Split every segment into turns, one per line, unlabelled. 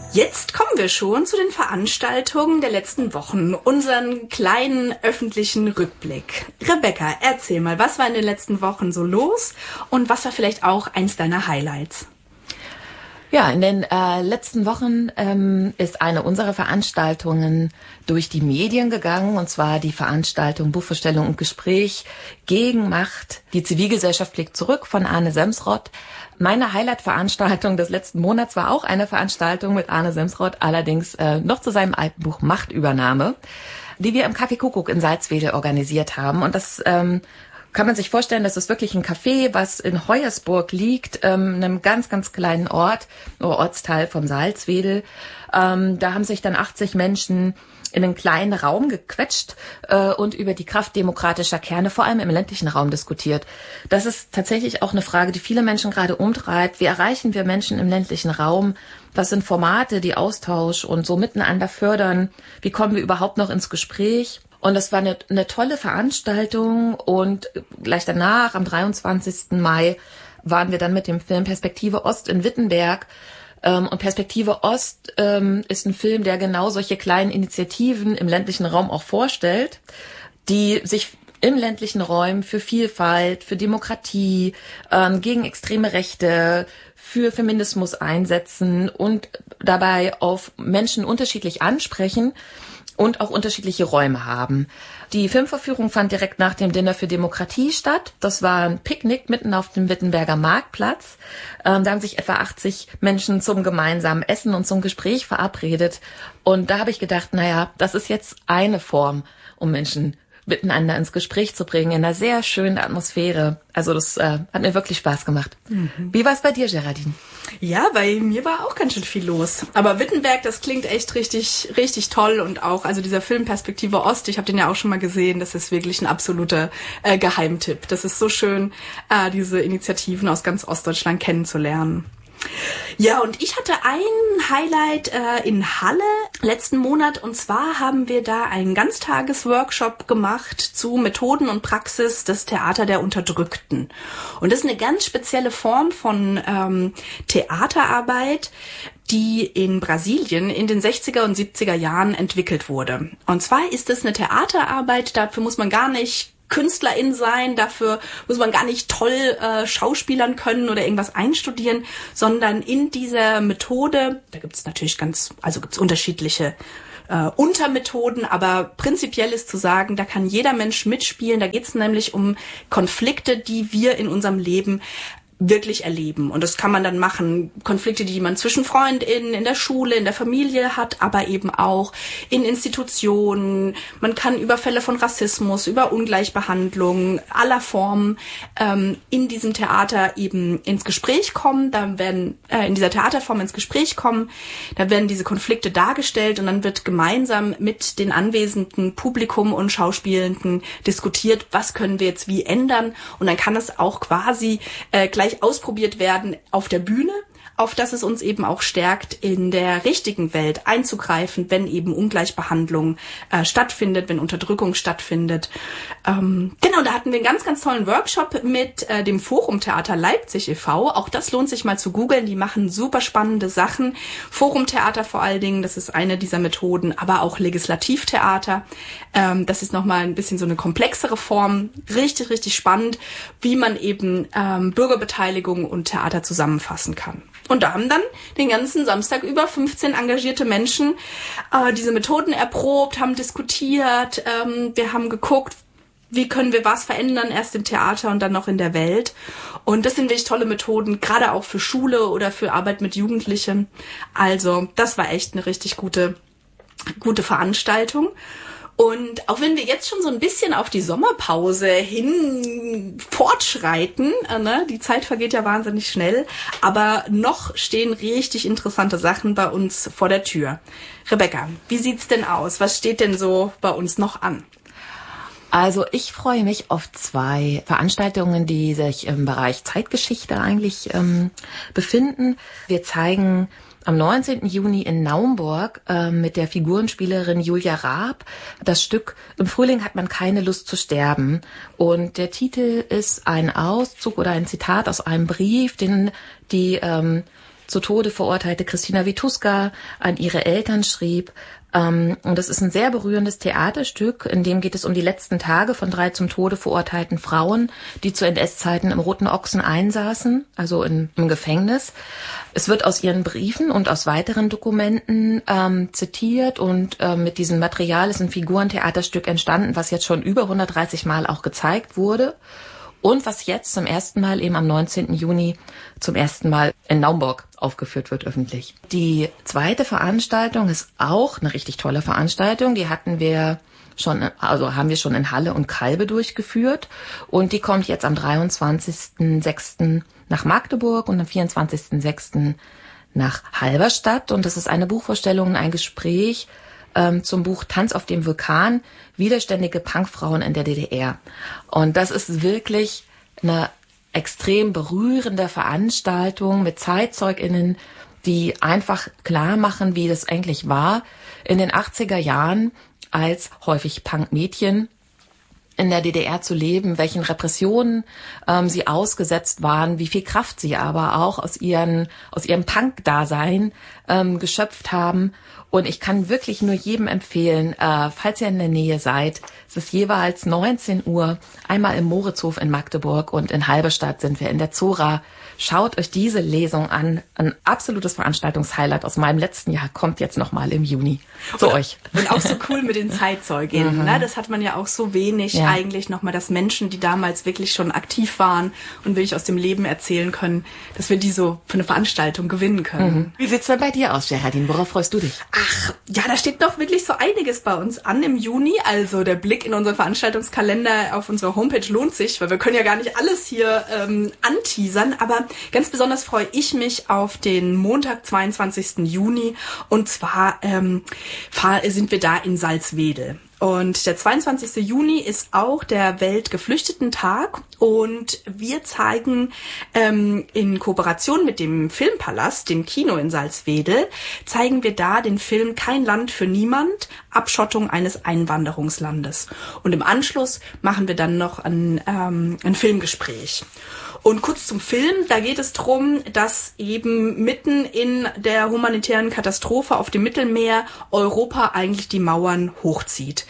Jetzt kommen wir schon zu den Veranstaltungen der letzten Wochen, unseren kleinen öffentlichen Rückblick. Rebecca, erzähl mal, was war in den letzten Wochen so los und was war vielleicht auch eins deiner Highlights?
Ja, in den letzten Wochen ist eine unserer Veranstaltungen durch die Medien gegangen, und zwar die Veranstaltung Buchvorstellung und Gespräch gegen Macht. Die Zivilgesellschaft blickt zurück von Arne Semsrott. Meine Highlight-Veranstaltung des letzten Monats war auch eine Veranstaltung mit Arne Semsrott, allerdings noch zu seinem alten Buch Machtübernahme, die wir im Café Kuckuck in Salzwedel organisiert haben. Und das kann man sich vorstellen, das ist wirklich ein Café, was in Hoyersburg liegt, einem ganz, ganz kleinen Ortsteil von Salzwedel. Da haben sich dann 80 Menschen in einen kleinen Raum gequetscht und über die Kraft demokratischer Kerne, vor allem im ländlichen Raum, diskutiert. Das ist tatsächlich auch eine Frage, die viele Menschen gerade umtreibt. Wie erreichen wir Menschen im ländlichen Raum? Was sind Formate, die Austausch und so miteinander fördern? Wie kommen wir überhaupt noch ins Gespräch? Und das war eine tolle Veranstaltung, und gleich danach, am 23. Mai, waren wir dann mit dem Film Perspektive Ost in Wittenberg. Und Perspektive Ost ist ein Film, der genau solche kleinen Initiativen im ländlichen Raum auch vorstellt, die sich im ländlichen Raum für Vielfalt, für Demokratie, gegen extreme Rechte, für Feminismus einsetzen und dabei auf Menschen unterschiedlich ansprechen und auch unterschiedliche Räume haben. Die Filmvorführung fand direkt nach dem Dinner für Demokratie statt. Das war ein Picknick mitten auf dem Wittenberger Marktplatz. Da haben sich etwa 80 Menschen zum gemeinsamen Essen und zum Gespräch verabredet. Und da habe ich gedacht, naja, das ist jetzt eine Form, um Menschen miteinander ins Gespräch zu bringen, in einer sehr schönen Atmosphäre. Also das hat mir wirklich Spaß gemacht. Wie war es bei dir, Geraldine?
Ja, bei mir war auch ganz schön viel los. Aber Wittenberg, das klingt echt richtig, richtig toll. Und auch, also dieser Film Perspektive Ost, ich habe den ja auch schon mal gesehen, das ist wirklich ein absoluter Geheimtipp. Das ist so schön, diese Initiativen aus ganz Ostdeutschland kennenzulernen. Ja, und ich hatte ein Highlight in Halle letzten Monat, und zwar haben wir da einen Ganztagesworkshop gemacht zu Methoden und Praxis des Theater der Unterdrückten. Und das ist eine ganz spezielle Form von Theaterarbeit, die in Brasilien in den 60er und 70er Jahren entwickelt wurde. Und zwar ist es eine Theaterarbeit, dafür muss man gar nicht Künstlerin sein, dafür muss man gar nicht toll schauspielern können oder irgendwas einstudieren, sondern in dieser Methode, da gibt es natürlich gibt's unterschiedliche Untermethoden, aber prinzipiell ist zu sagen, da kann jeder Mensch mitspielen. Da geht es nämlich um Konflikte, die wir in unserem Leben wirklich erleben. Und das kann man dann machen, Konflikte, die man zwischen FreundInnen, in der Schule, in der Familie hat, aber eben auch in Institutionen. Man kann über Fälle von Rassismus, über Ungleichbehandlung aller Formen in diesem Theater eben ins Gespräch kommen. Da werden in dieser Theaterform ins Gespräch kommen. Da werden diese Konflikte dargestellt, und dann wird gemeinsam mit den anwesenden Publikum und Schauspielenden diskutiert, was können wir jetzt wie ändern. Und dann kann es auch quasi gleich ausprobiert werden auf der Bühne, auf dass es uns eben auch stärkt, in der richtigen Welt einzugreifen, wenn eben Ungleichbehandlung stattfindet, wenn Unterdrückung stattfindet. Genau, da hatten wir einen ganz, ganz tollen Workshop mit dem Forum Theater Leipzig e.V. Auch das lohnt sich mal zu googeln. Die machen super spannende Sachen. Forumtheater vor allen Dingen, das ist eine dieser Methoden, aber auch Legislativtheater. Das ist nochmal ein bisschen so eine komplexere Form. Richtig, richtig spannend, wie man eben Bürgerbeteiligung und Theater zusammenfassen kann. Und da haben dann den ganzen Samstag über 15 engagierte Menschen diese Methoden erprobt, haben diskutiert, wir haben geguckt, wie können wir was verändern, erst im Theater und dann noch in der Welt. Und das sind wirklich tolle Methoden, gerade auch für Schule oder für Arbeit mit Jugendlichen. Also das war echt eine richtig gute Veranstaltung. Und auch wenn wir jetzt schon so ein bisschen auf die Sommerpause hin fortschreiten, die Zeit vergeht ja wahnsinnig schnell, aber noch stehen richtig interessante Sachen bei uns vor der Tür. Rebecca, wie sieht's denn aus? Was steht denn so bei uns noch an?
Also ich freue mich auf 2 Veranstaltungen, die sich im Bereich Zeitgeschichte eigentlich befinden. Wir zeigen am 19. Juni in Naumburg mit der Figurenspielerin Julia Raab das Stück Im Frühling hat man keine Lust zu sterben. Und der Titel ist ein Auszug oder ein Zitat aus einem Brief, den die zu Tode verurteilte Christina Wituska an ihre Eltern schrieb. Und das ist ein sehr berührendes Theaterstück, in dem geht es um die letzten Tage von 3 zum Tode verurteilten Frauen, die zu NS-Zeiten im Roten Ochsen einsaßen, also im Gefängnis. Es wird aus ihren Briefen und aus weiteren Dokumenten zitiert und mit diesem Material ist ein Figurentheaterstück entstanden, was jetzt schon über 130 Mal auch gezeigt wurde. Und was jetzt zum ersten Mal eben am 19. Juni zum ersten Mal in Naumburg aufgeführt wird öffentlich. Die zweite Veranstaltung ist auch eine richtig tolle Veranstaltung. Die haben wir schon in Halle und Kalbe durchgeführt. Und die kommt jetzt am 23.06. nach Magdeburg und am 24.06. nach Halberstadt. Und das ist eine Buchvorstellung und ein Gespräch zum Buch Tanz auf dem Vulkan, widerständige Punkfrauen in der DDR. Und das ist wirklich eine extrem berührende Veranstaltung mit ZeitzeugInnen, die einfach klar machen, wie das eigentlich war in den 80er Jahren als häufig Punkmädchen in der DDR zu leben, welchen Repressionen sie ausgesetzt waren, wie viel Kraft sie aber auch aus ihrem Punk-Dasein geschöpft haben. Und ich kann wirklich nur jedem empfehlen, falls ihr in der Nähe seid, es ist jeweils 19 Uhr, einmal im Moritzhof in Magdeburg und in Halberstadt sind wir in der Zora. Schaut euch diese Lesung an. Ein absolutes Veranstaltungshighlight aus meinem letzten Jahr kommt jetzt nochmal im Juni zu euch.
Und auch so cool mit den Zeitzeuginnen. Ne? Das hat man ja auch so wenig eigentlich nochmal, dass Menschen, die damals wirklich schon aktiv waren und wirklich aus dem Leben erzählen können, dass wir die so für eine Veranstaltung gewinnen können.
Wie sieht's denn bei dir aus, Geraldine? Worauf freust du dich?
Ach, ja, da steht noch wirklich so einiges bei uns an im Juni. Also der Blick in unseren Veranstaltungskalender auf unserer Homepage lohnt sich, weil wir können ja gar nicht alles hier anteasern. Aber ganz besonders freue ich mich auf den Montag, 22. Juni. Und zwar sind wir da in Salzwedel. Und der 22. Juni ist auch der Weltgeflüchtetentag und wir zeigen in Kooperation mit dem Filmpalast, dem Kino in Salzwedel, zeigen wir da den Film Kein Land für niemand, Abschottung eines Einwanderungslandes. Und im Anschluss machen wir dann noch ein Filmgespräch. Und kurz zum Film, da geht es darum, dass eben mitten in der humanitären Katastrophe auf dem Mittelmeer Europa eigentlich die Mauern hochzieht.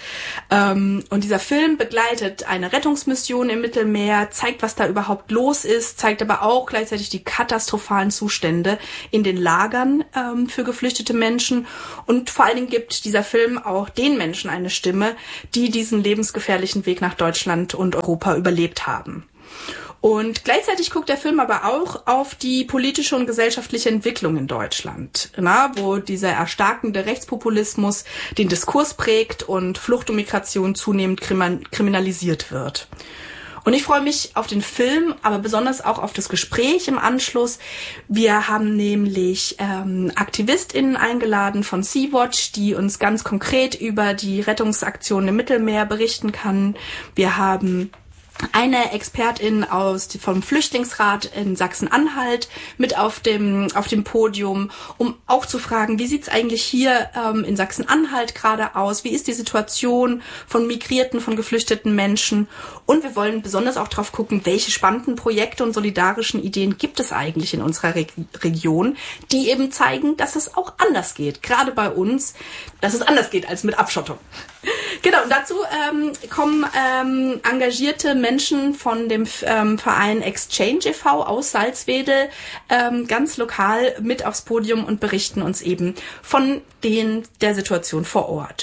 Und dieser Film begleitet eine Rettungsmission im Mittelmeer, zeigt, was da überhaupt los ist, zeigt aber auch gleichzeitig die katastrophalen Zustände in den Lagern für geflüchtete Menschen. Und vor allen Dingen gibt dieser Film auch den Menschen eine Stimme, die diesen lebensgefährlichen Weg nach Deutschland und Europa überlebt haben. Und gleichzeitig guckt der Film aber auch auf die politische und gesellschaftliche Entwicklung in Deutschland, wo dieser erstarkende Rechtspopulismus den Diskurs prägt und Flucht und Migration zunehmend kriminalisiert wird. Und ich freue mich auf den Film, aber besonders auch auf das Gespräch im Anschluss. Wir haben nämlich AktivistInnen eingeladen von Sea-Watch, die uns ganz konkret über die Rettungsaktionen im Mittelmeer berichten kann. Wir haben eine Expertin vom Flüchtlingsrat in Sachsen-Anhalt mit auf dem Podium, um auch zu fragen, wie sieht's eigentlich hier in Sachsen-Anhalt gerade aus? Wie ist die Situation von migrierten, von geflüchteten Menschen? Und wir wollen besonders auch drauf gucken, welche spannenden Projekte und solidarischen Ideen gibt es eigentlich in unserer Region, die eben zeigen, dass es auch anders geht. Gerade bei uns, dass es anders geht als mit Abschottung. Genau, und dazu kommen engagierte Menschen von dem Verein Exchange e.V. aus Salzwedel ganz lokal mit aufs Podium und berichten uns eben von der Situation vor Ort.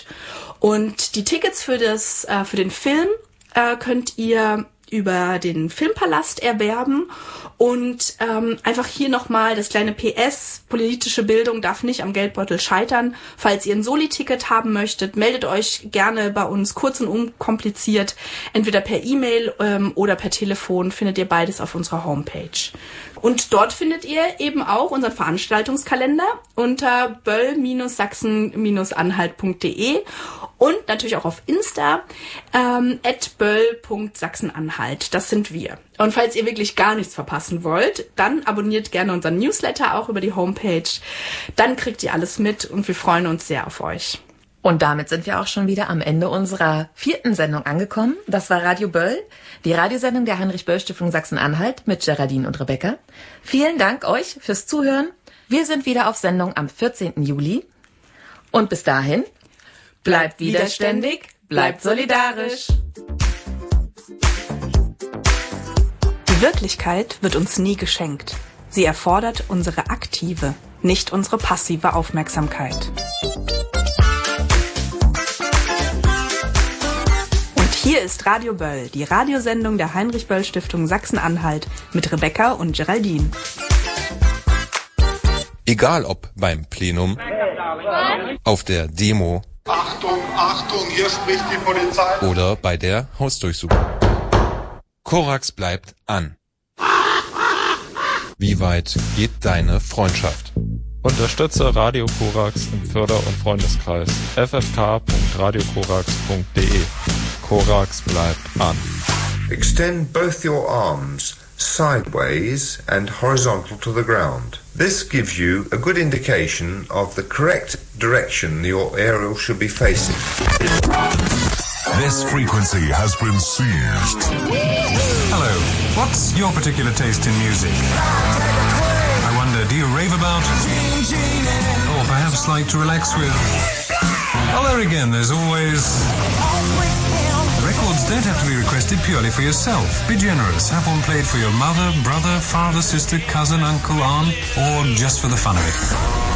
Und die Tickets für den Film könnt ihr über den Filmpalast erwerben und einfach hier nochmal das kleine PS, politische Bildung darf nicht am Geldbeutel scheitern. Falls ihr ein Soli-Ticket haben möchtet, meldet euch gerne bei uns kurz und unkompliziert, entweder per E-Mail oder per Telefon, findet ihr beides auf unserer Homepage. Und dort findet ihr eben auch unseren Veranstaltungskalender unter böll-sachsen-anhalt.de und natürlich auch auf Insta @böll.sachsen-anhalt. Das sind wir. Und falls ihr wirklich gar nichts verpassen wollt, dann abonniert gerne unseren Newsletter auch über die Homepage. Dann kriegt ihr alles mit und wir freuen uns sehr auf euch.
Und damit sind wir auch schon wieder am Ende unserer 4. Sendung angekommen. Das war Radio Böll, die Radiosendung der Heinrich-Böll-Stiftung Sachsen-Anhalt mit Geraldine und Rebecca. Vielen Dank euch fürs Zuhören. Wir sind wieder auf Sendung am 14. Juli. Und bis dahin, bleibt widerständig, bleibt solidarisch.
Die Wirklichkeit wird uns nie geschenkt. Sie erfordert unsere aktive, nicht unsere passive Aufmerksamkeit. Und hier ist Radio Böll, die Radiosendung der Heinrich-Böll-Stiftung Sachsen-Anhalt mit Rebecca und Geraldine.
Egal ob beim Plenum, auf der Demo,
Achtung, Achtung, hier spricht die Polizei.
Oder bei der Hausdurchsuchung. Korax bleibt an. Wie weit geht deine Freundschaft?
Unterstütze Radio Korax im Förder- und Freundeskreis ffk.radiokorax.de. Korax bleibt an.
Extend both your arms sideways and horizontal to the ground. This gives you a good indication of the correct direction your aerial should be facing.
This frequency has been seized.
Hello, what's your particular taste in music? I wonder, do you rave about? Or perhaps like to relax with? Well, there again, there's always... Records don't have to be requested purely for yourself. Be generous. Have one played for your mother, brother, father, sister, cousin, uncle, aunt, or just for the fun of it.